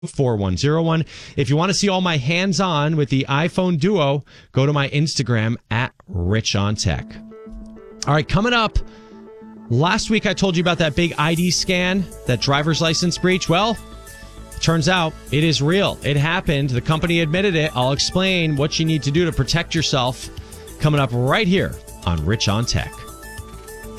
4101. If you want to see all my hands-on with the iPhone Duo, go to my Instagram at RichOnTech. All right, coming up, last week I told you about that big ID scan, that driver's license breach. Well, turns out it is real. It happened. The company admitted it. I'll explain what you need to do to protect yourself coming up right here on Rich on Tech.